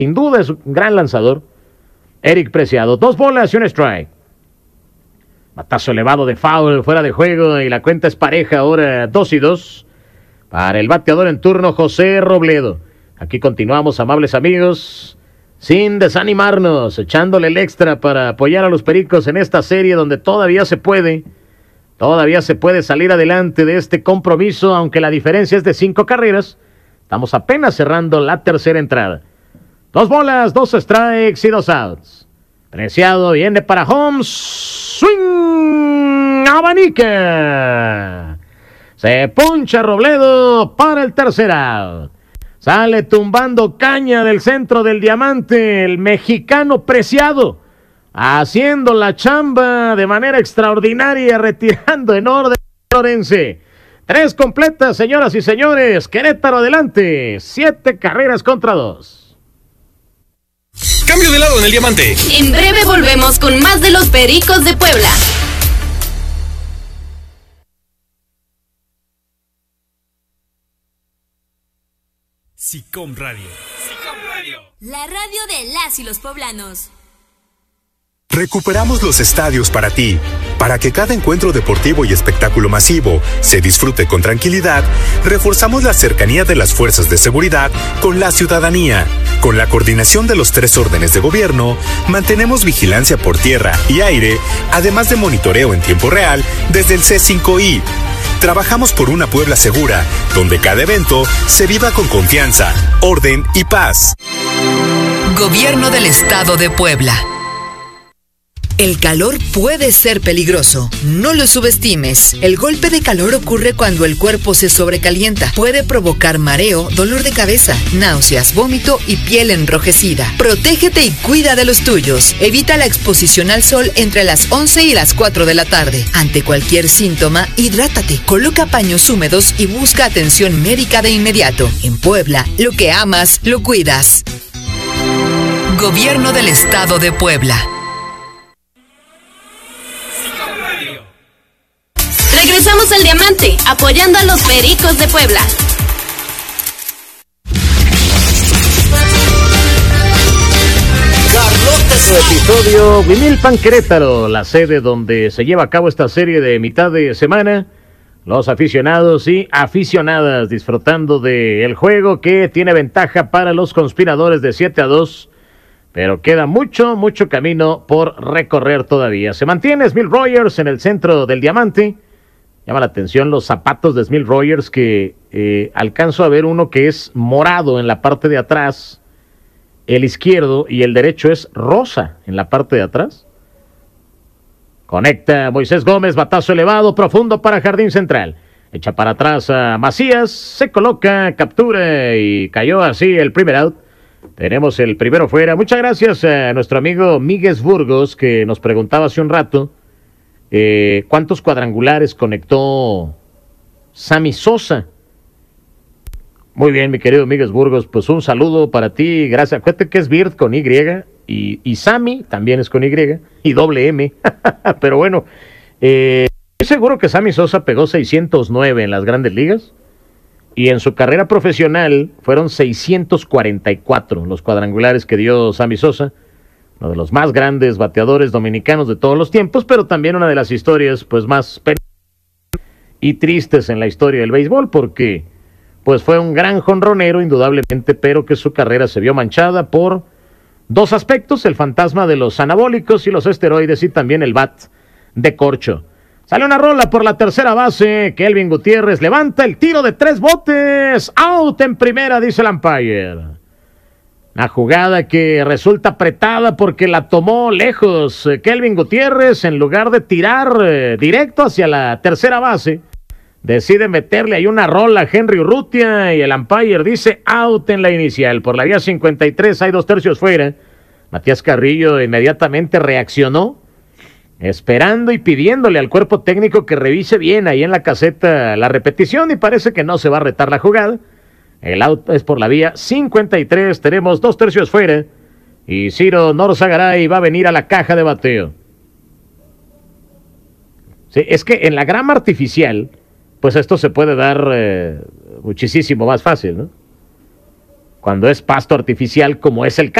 sin duda es un gran lanzador. Eric Preciado, 2 bolas y un strike. Batazo elevado de foul, fuera de juego, y la cuenta es pareja ahora, 2-2. Para el bateador en turno, José Robledo. Aquí continuamos, amables amigos, sin desanimarnos, echándole el extra para apoyar a los Pericos en esta serie donde todavía se puede salir adelante de este compromiso, aunque la diferencia es de 5 carreras. Estamos apenas cerrando la tercera entrada. 2 bolas, 2 strikes y 2 outs. Preciado viene para home. Swing. Abanica. Se puncha Robledo para el tercer out. Sale tumbando caña del centro del diamante el mexicano Preciado, haciendo la chamba de manera extraordinaria, retirando en orden Lorense. 3 completas, señoras y señores. Querétaro adelante. 7 carreras contra 2. Cambio de lado en el diamante. En breve volvemos con más de los Pericos de Puebla. SICOM Radio. La radio de las y los poblanos. Recuperamos los estadios para ti. Para que cada encuentro deportivo y espectáculo masivo se disfrute con tranquilidad, reforzamos la cercanía de las fuerzas de seguridad con la ciudadanía. Con la coordinación de los 3 órdenes de gobierno, mantenemos vigilancia por tierra y aire, además de monitoreo en tiempo real desde el C5I. Trabajamos por una Puebla segura, donde cada evento se viva con confianza, orden y paz. Gobierno del Estado de Puebla. El calor puede ser peligroso. No lo subestimes. El golpe de calor ocurre cuando el cuerpo se sobrecalienta. Puede provocar mareo, dolor de cabeza, náuseas, vómito y piel enrojecida. Protégete y cuida de los tuyos. Evita la exposición al sol entre las 11 y las 4 de la tarde. Ante cualquier síntoma, hidrátate. Coloca paños húmedos y busca atención médica de inmediato. En Puebla, lo que amas, lo cuidas. Gobierno del Estado de Puebla. Regresamos al diamante, apoyando a los Pericos de Puebla. Su episodio Huimilpan Querétaro, la sede donde se lleva a cabo esta serie de mitad de semana. Los aficionados y aficionadas disfrutando del juego que tiene ventaja para los conspiradores de 7-2. Pero queda mucho camino por recorrer todavía. Se mantiene Smith Rogers en el centro del diamante. Llama la atención los zapatos de Smith Rogers, que alcanzo a ver uno que es morado en la parte de atrás, el izquierdo, y el derecho es rosa en la parte de atrás. Conecta Moisés Gómez, batazo elevado, profundo para Jardín Central. Echa para atrás a Macías, se coloca, captura y cayó así el primer out. Tenemos el primero fuera. Muchas gracias a nuestro amigo Miguel Burgos, que nos preguntaba hace un rato ¿cuántos cuadrangulares conectó Sammy Sosa? Muy bien, mi querido Miguel Burgos, pues un saludo para ti, gracias. Acuérdate que es Bird con Y y Sammy también es con y doble M. Pero bueno, estoy seguro que Sammy Sosa pegó 609 en las grandes ligas y en su carrera profesional fueron 644 los cuadrangulares que dio Sammy Sosa. Uno de los más grandes bateadores dominicanos de todos los tiempos, pero también una de las historias pues más y tristes en la historia del béisbol, porque pues fue un gran jonronero indudablemente, pero que su carrera se vio manchada por 2 aspectos: el fantasma de los anabólicos y los esteroides, y también el bat de corcho. Sale una rola por la tercera base. Kelvin Gutiérrez levanta el tiro de 3 botes. Out en primera, dice el umpire. Una jugada que resulta apretada porque la tomó lejos Kelvin Gutiérrez. En lugar de tirar directo hacia la tercera base, decide meterle ahí una rola a Henry Urrutia, y el umpire dice out en la inicial. Por la vía 53 hay 2 tercios fuera. Matías Carrillo inmediatamente reaccionó, esperando y pidiéndole al cuerpo técnico que revise bien ahí en la caseta la repetición, y parece que no se va a retar la jugada. El out es por la vía 53, tenemos 2 tercios fuera, y Ciro Norzagaray va a venir a la caja de bateo. Sí, es que en la grama artificial, pues esto se puede dar muchísimo más fácil, ¿no? cuando es pasto artificial, como es el caso.